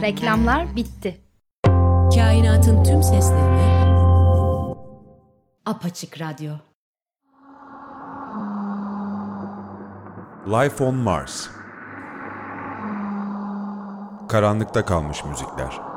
Reklamlar bitti. Kainatın tüm seslerini Apaçık Radyo. Life on Mars. Karanlıkta kalmış müzikler.